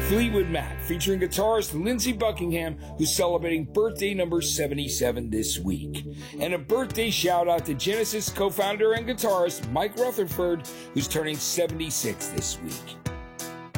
Fleetwood Mac, featuring guitarist Lindsey Buckingham, who's celebrating birthday number 77 this week. And a birthday shout out to Genesis co-founder and guitarist Mike Rutherford, who's turning 76 this week.